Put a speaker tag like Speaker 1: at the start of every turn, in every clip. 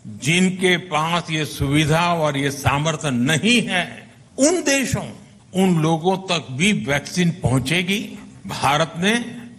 Speaker 1: जिनके पास ये सुविधा और ये सामर्थ्य नहीं है, उन देशों, उन लोगों तक भी वैक्सीन पहुंचेगी। भारत ने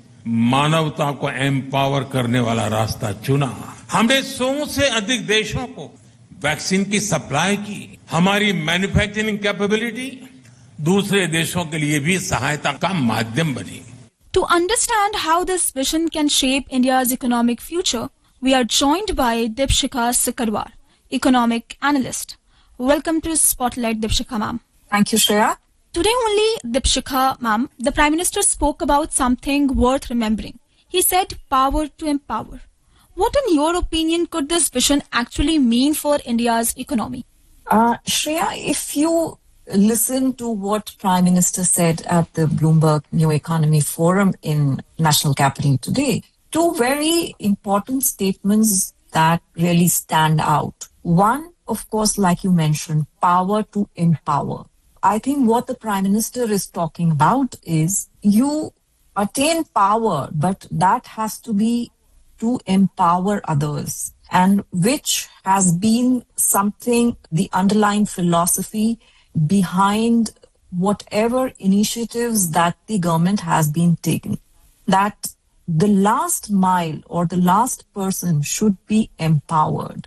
Speaker 1: मानवता को एम्पावर करने वाला रास्ता चुना। हमने 100 से अधिक देशों को वैक्सीन की सप्लाई की। हमारी मैन्युफैक्चरिंग कैपेबिलिटी दूसरे देशों के लिए भी सहायता का माध्यम बनी।
Speaker 2: To understand how this vision can shape India's economic future, we are joined by Deepshikha Sikarwar, economic analyst. Welcome to Spotlight, Deepshikha ma'am.
Speaker 3: Thank you, Shreya.
Speaker 2: Today only, Deepshikha ma'am, the Prime Minister spoke about something worth remembering. He said power to empower. What in your opinion could this vision actually mean for India's economy?
Speaker 3: Shreya, if you listen to what Prime Minister said at the Bloomberg New Economy Forum in National Capital today, two very important statements that really stand out. One, of course, like you mentioned, power to empower. I think what the Prime Minister is talking about is you attain power, but that has to be to empower others, and which has been something, the underlying philosophy behind whatever initiatives that the government has been taking, that the last mile or the last person should be empowered.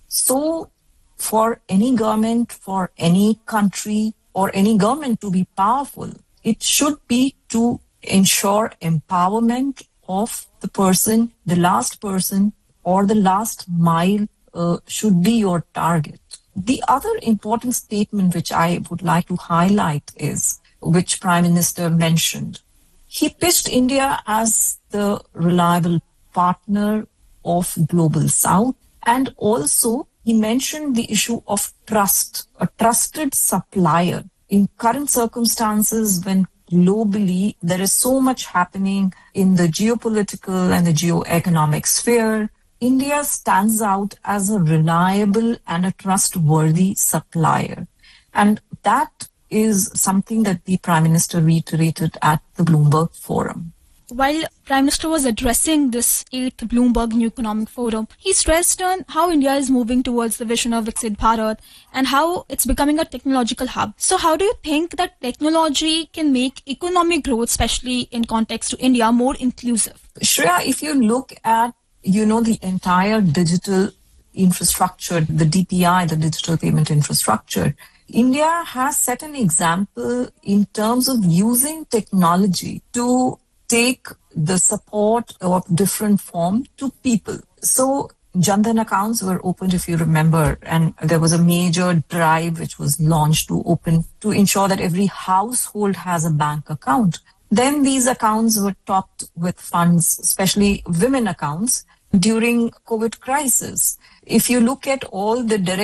Speaker 3: So for any government, for any country or any government to be powerful, it should be to ensure empowerment of the person, the last person or the last mile should be your target. The other important statement which I would like to highlight is, which Prime Minister mentioned, he pitched India as the reliable partner of Global South, and also he mentioned the issue of trust, a trusted supplier. In current circumstances, when globally there is so much happening in the geopolitical and the geoeconomic sphere, India stands out as a reliable and a trustworthy supplier. And that is something that the Prime Minister reiterated at the Bloomberg Forum.
Speaker 2: While Prime Minister was addressing this 8th Bloomberg New Economic Forum, he stressed on how India is moving towards the vision of Viksit Bharat and how it's becoming a technological hub. So how do you think that technology can make economic growth, especially in context to India, more inclusive?
Speaker 3: Shreya, if you look at the entire digital infrastructure, the DPI, the digital payment infrastructure, India has set an example in terms of using technology to take the support of different form to people. So Jan Dhan accounts were opened, if you remember, and there was a major drive which was launched to ensure that every household has a bank account. Then these accounts were topped with funds, especially women accounts, during COVID crisis. If you look at all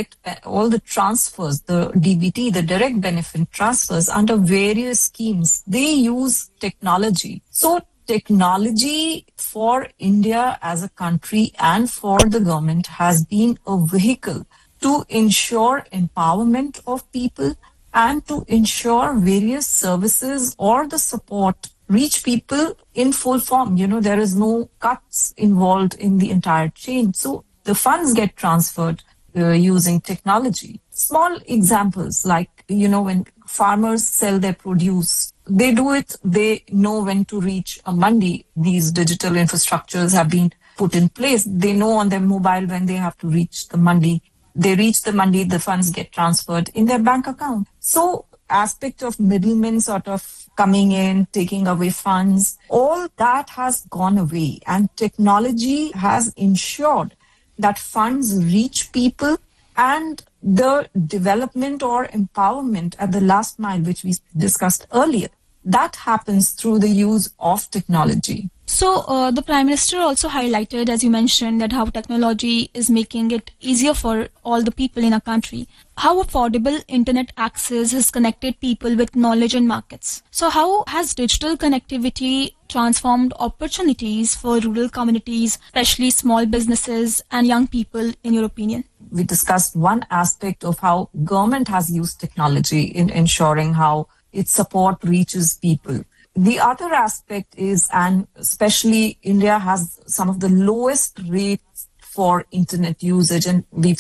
Speaker 3: the transfers, the DBT, the direct benefit transfers under various schemes, they use technology. So technology for India as a country and for the government has been a vehicle to ensure empowerment of people and to ensure various services or the support reach people in full form. There is no cuts involved in the entire chain. So the funds get transferred using technology. Small examples like, when farmers sell their produce, they do it, they know when to reach a mandi. These digital infrastructures have been put in place. They know on their mobile when they have to reach the mandi. They reach the mandi, the funds get transferred in their bank account. So aspect of middlemen sort of coming in, taking away funds, all that has gone away. And technology has ensured that funds reach people and the development or empowerment at the last mile, which we discussed earlier, that happens through the use of technology.
Speaker 2: So the Prime Minister also highlighted, as you mentioned, that how technology is making it easier for all the people in our country. How affordable internet access has connected people with knowledge and markets. So how has digital connectivity transformed opportunities for rural communities, especially small businesses and young people, in your opinion?
Speaker 3: We discussed one aspect of how government has used technology in ensuring how its support reaches people. The other aspect is, and especially India has some of the lowest rates for internet usage, and we've